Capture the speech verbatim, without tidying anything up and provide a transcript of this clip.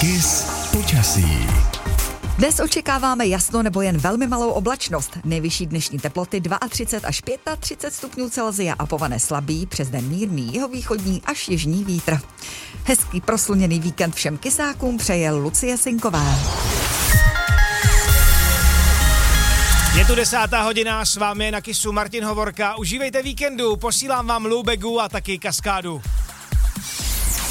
Kiss počasí. Dnes očekáváme jasno nebo jen velmi malou oblačnost. Nejvyšší dnešní teploty třicet dva až třicet pět stupňů Celsia a povane slabý, přes den mírný jihovýchodní až jižní vítr. Hezký prosluněný víkend všem kysákům přeje Lucie Sinková. Je tu desátá hodina, s vámi je na Kissu Martin Hovorka. Užívejte víkendu, posílám vám Loubegu a taky kaskádu.